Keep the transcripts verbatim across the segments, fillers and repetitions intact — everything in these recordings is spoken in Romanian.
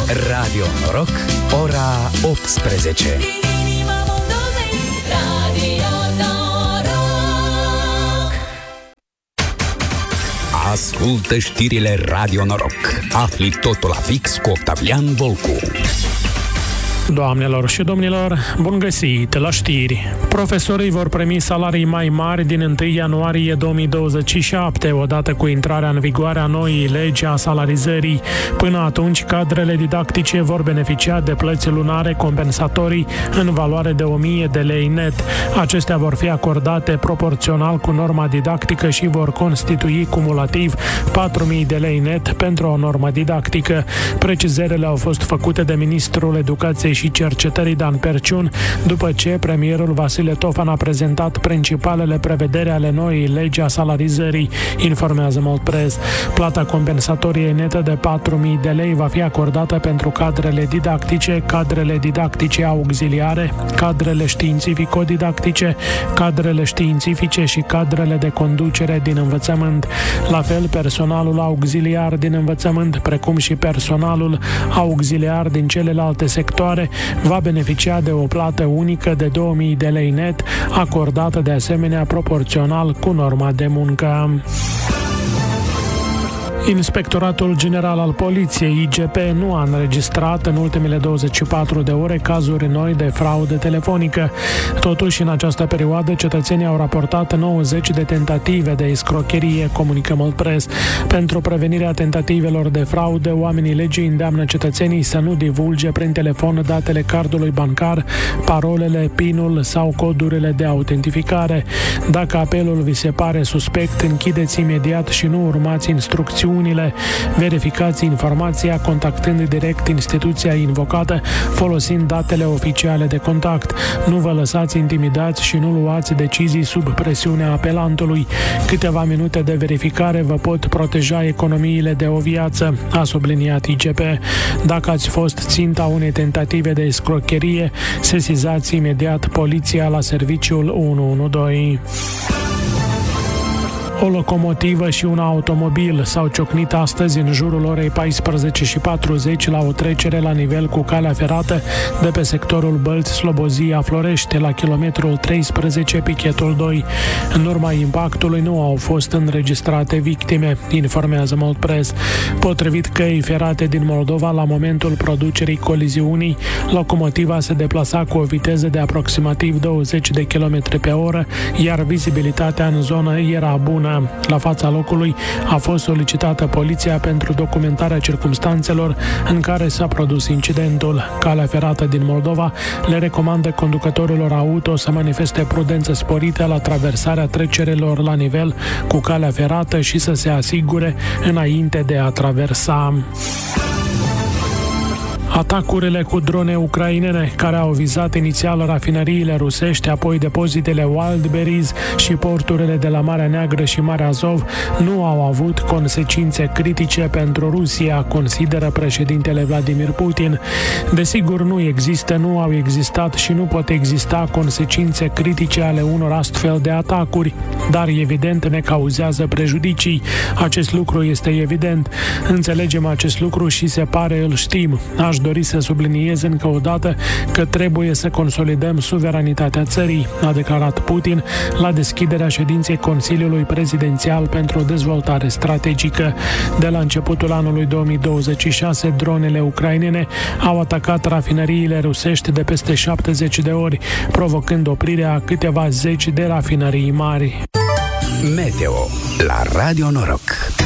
Radio Noroc, ora optsprezece. Ascultă știrile Radio Noroc. Afli totul la fix cu Octavian Volcu. Doamnelor și domnilor, bun găsit la știri! Profesorii vor primi salarii mai mari din întâi ianuarie două mii douăzeci și șapte, odată cu intrarea în vigoare a noii legi a salarizării. Până atunci, cadrele didactice vor beneficia de plăți lunare compensatorii în valoare de o mie de lei net. Acestea vor fi acordate proporțional cu norma didactică și vor constitui cumulativ patru mii de lei net pentru o normă didactică. Precizările au fost făcute de Ministrul Educației și Cercetării Dan Perciun, după ce premierul Vasile Tofan a prezentat principalele prevederi ale noii legi a salarizării, informează Moldpress. Plata compensatorie netă de patru mii de lei va fi acordată pentru cadrele didactice, cadrele didactice auxiliare, cadrele științifico-didactice, cadrele științifice și cadrele de conducere din învățământ. La fel, personalul auxiliar din învățământ, precum și personalul auxiliar din celelalte sectoare, va beneficia de o plată unică de două mii de lei net, acordată de asemenea proporțional cu norma de muncă. Inspectoratul General al Poliției, I G P, nu a înregistrat în ultimele douăzeci și patru de ore cazuri noi de fraudă telefonică. Totuși, în această perioadă, cetățenii au raportat nouăzeci de tentative de escrocherie, comunică Moldpress. Pentru prevenirea tentativelor de fraudă, oamenii legii îndeamnă cetățenii să nu divulge prin telefon datele cardului bancar, parolele, PIN-ul sau codurile de autentificare. Dacă apelul vi se pare suspect, închideți imediat și nu urmați instrucțiuni. Verificați informația contactând direct instituția invocată, folosind datele oficiale de contact. Nu vă lăsați intimidați și nu luați decizii sub presiunea apelantului. Câteva minute de verificare vă pot proteja economiile de o viață, a subliniat I G P. Dacă ați fost ținta unei tentative de escrocherie, sesizați imediat poliția la serviciul unu unu doi. O locomotivă și un automobil s-au ciocnit astăzi în jurul orei paisprezece și patruzeci la o trecere la nivel cu calea ferată de pe sectorul Bălți-Slobozia-Florești, la kilometrul treisprezece, pichetul doi. În urma impactului nu au fost înregistrate victime, informează Moldpress. Potrivit căii ferate din Moldova, la momentul producerii coliziunii, locomotiva se deplasa cu o viteză de aproximativ douăzeci de kilometri pe oră, iar vizibilitatea în zonă era bună. La fața locului a fost solicitată poliția pentru documentarea circumstanțelor în care s-a produs incidentul. Calea ferată din Moldova le recomandă conducătorilor auto să manifeste prudență sporită la traversarea trecerilor la nivel cu calea ferată și să se asigure înainte de a traversa. Atacurile cu drone ucrainene, care au vizat inițial rafinăriile rusești, apoi depozitele Wildberries și porturile de la Marea Neagră și Marea Azov, nu au avut consecințe critice pentru Rusia, consideră președintele Vladimir Putin. Desigur, nu există, nu au existat și nu pot exista consecințe critice ale unor astfel de atacuri, dar evident ne cauzează prejudicii. Acest lucru este evident. Înțelegem acest lucru și se pare îl știm. Aș dori să subliniez încă o dată că trebuie să consolidăm suveranitatea țării, a declarat Putin la deschiderea ședinței Consiliului Prezidențial pentru Dezvoltare Strategică. De la începutul anului două mii douăzeci și șase, dronele ucrainene au atacat rafinăriile rusești de peste șaptezeci de ori, provocând oprirea a câteva zeci de rafinării mari. Meteo la Radio Noroc.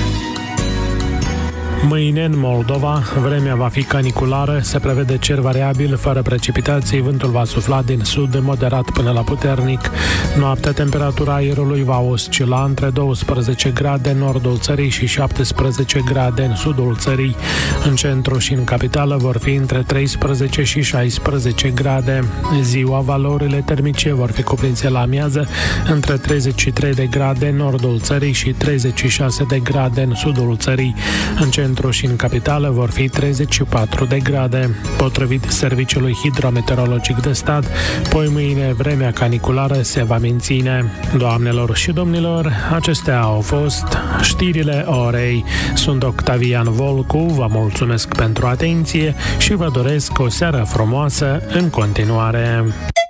Mâine, în Moldova, vremea va fi caniculară, se prevede cer variabil, fără precipitații, vântul va sufla din sud moderat până la puternic. Noaptea, temperatura aerului va oscila între douăsprezece grade în nordul țării și șaptesprezece grade în sudul țării. În centru și în capitală vor fi între treisprezece și șaisprezece grade. Ziua, valorile termice vor fi cuprinse la amiază între treizeci și trei de grade în nordul țării și treizeci și șase de grade în sudul țării. În centru centru și în capitală vor fi treizeci și patru de grade. Potrivit Serviciului Hidrometeorologic de Stat, poi mâine vremea caniculară se va menține. Doamnelor și domnilor, acestea au fost știrile orei. Sunt Octavian Volcu, vă mulțumesc pentru atenție și vă doresc o seară frumoasă în continuare.